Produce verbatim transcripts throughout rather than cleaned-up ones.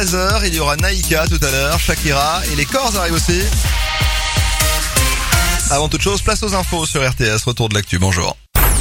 seize heures, il y aura Naïka tout à l'heure, Shakira et les Corrs arrivent aussi. Avant toute chose, place aux infos sur R T S, retour de l'actu, bonjour.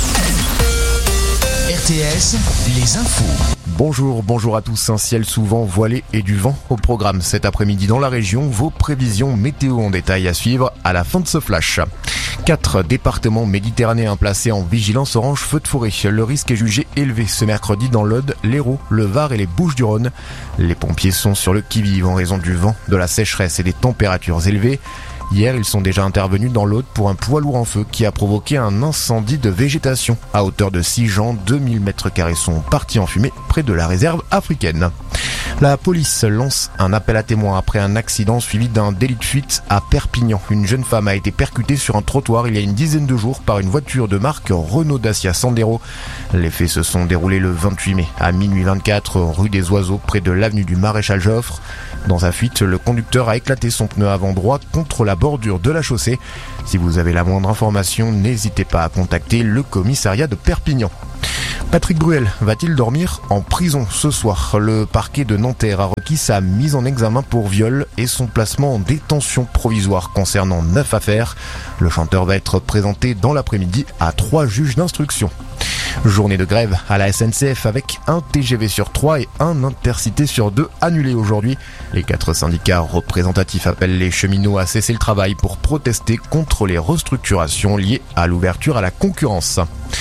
R T S, les infos. Bonjour, bonjour à tous. Un ciel souvent voilé et du vent au programme cet après-midi dans la région. Vos prévisions météo en détail à suivre à la fin de ce flash. Quatre départements méditerranéens placés en vigilance orange feu de forêt. Le risque est jugé élevé ce mercredi dans l'Aude, l'Hérault, le Var et les Bouches-du-Rhône. Les pompiers sont sur le qui-vive en raison du vent, de la sécheresse et des températures élevées. Hier, ils sont déjà intervenus dans l'Aude pour un poids lourd en feu qui a provoqué un incendie de végétation. À hauteur de six gens, deux mille mètres carrés sont partis en fumée près de la réserve africaine. La police lance un appel à témoins après un accident suivi d'un délit de fuite à Perpignan. Une jeune femme a été percutée sur un trottoir il y a une dizaine de jours par une voiture de marque Renault Dacia Sandero. Les faits se sont déroulés le vingt-huit mai à minuit vingt-quatre rue des Oiseaux près de l'avenue du Maréchal Joffre. Dans sa fuite, le conducteur a éclaté son pneu avant droit contre la bordure de la chaussée. Si vous avez la moindre information, n'hésitez pas à contacter le commissariat de Perpignan. Patrick Bruel va-t-il dormir en prison ce soir? Le parquet de Nanterre a requis sa mise en examen pour viol et son placement en détention provisoire concernant neuf affaires. Le chanteur va être présenté dans l'après-midi à trois juges d'instruction. Journée de grève à la S N C F avec un T G V sur trois et un Intercité sur deux annulés aujourd'hui. Les quatre syndicats représentatifs appellent les cheminots à cesser le travail pour protester contre les restructurations liées à l'ouverture à la concurrence.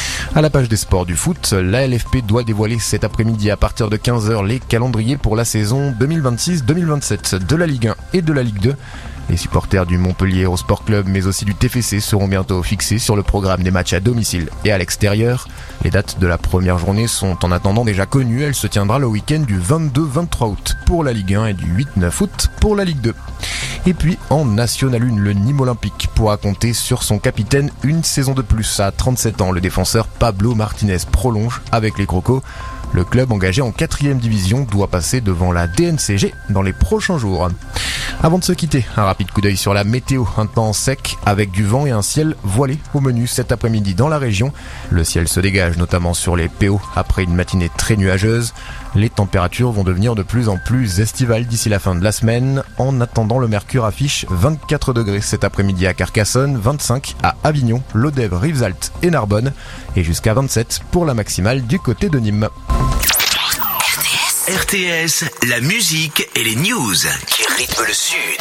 À la page des sports du foot, la L F P doit dévoiler cet après-midi à partir de quinze heures les calendriers pour la saison deux mille vingt-six deux mille vingt-sept de la Ligue un et de la Ligue deux. Les supporters du Montpellier Hérault Sport Club mais aussi du T F C seront bientôt fixés sur le programme des matchs à domicile et à l'extérieur. Les dates de la première journée sont en attendant déjà connues. Elle se tiendra le week-end du vingt-deux vingt-trois août pour la Ligue un et du huit neuf août pour la Ligue deux. Et puis en National un, le Nîmes Olympique pourra compter sur son capitaine une saison de plus. À trente-sept ans, le défenseur Pablo Martinez prolonge avec les Crocos. Le club engagé en quatrième division doit passer devant la D N C G dans les prochains jours. Avant de se quitter, un rapide coup d'œil sur la météo. Un temps sec avec du vent et un ciel voilé au menu cet après-midi dans la région. Le ciel se dégage notamment sur les P O après une matinée très nuageuse. Les températures vont devenir de plus en plus estivales d'ici la fin de la semaine. En attendant, le mercure affiche vingt-quatre degrés cet après-midi à Carcassonne, vingt-cinq à Avignon, Lodève, Rivesaltes et Narbonne et jusqu'à vingt-sept pour la maximale du côté de Nîmes. R T S, la musique et les news qui rythment le Sud.